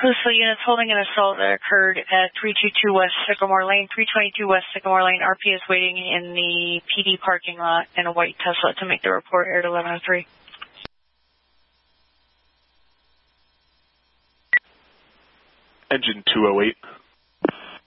Crucial units holding an assault that occurred at 322 West Sycamore Lane. 322 West Sycamore Lane. RP is waiting in the PD parking lot in a white Tesla to make the report. Aired 1103. Engine 208.